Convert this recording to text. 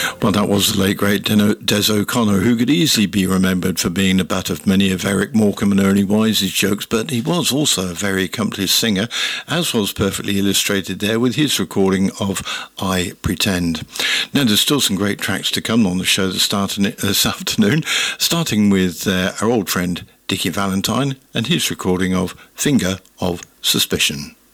Well, that was the late, great Des O'Connor, who could easily be remembered for being the butt of many of Eric Morecambe and Ernie Wise's jokes, but he was also a very accomplished singer, as was perfectly illustrated there with his recording of I Pretend. Now, there's still some great tracks to come on the show this afternoon, starting with our old friend Dickie Valentine and his recording of Finger of Suspicion.